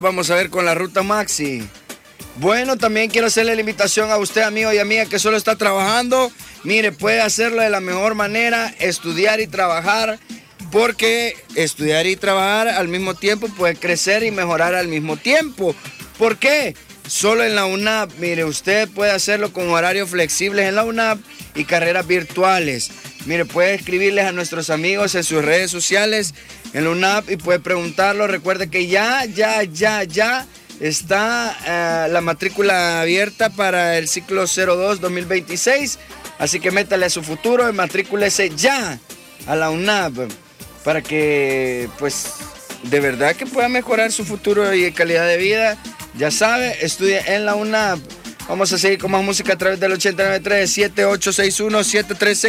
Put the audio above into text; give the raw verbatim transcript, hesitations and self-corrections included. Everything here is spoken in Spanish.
Vamos a ver con la ruta Maxi. Bueno, también quiero hacerle la invitación a usted, amigo y amiga, que solo está trabajando. Mire, puede hacerlo de la mejor manera, estudiar y trabajar, porque estudiar y trabajar al mismo tiempo puede crecer y mejorar al mismo tiempo. ¿Por qué? Solo en la UNAP, mire, usted puede hacerlo con horarios flexibles en la UNAP y carreras virtuales. Mire, puede escribirles a nuestros amigos en sus redes sociales en la UNAP y puede preguntarlo. Recuerde que ya, ya, ya, ya está uh, la matrícula abierta para el ciclo cero dos dos mil veintiséis. Así que métale a su futuro y matrículese ya a la UNAP para que, pues, de verdad que pueda mejorar su futuro y calidad de vida. Ya sabe, estudie en la UNAP. Vamos a seguir con más música a través del ochenta y nueve punto tres, siete ocho seis uno, siete tres seis.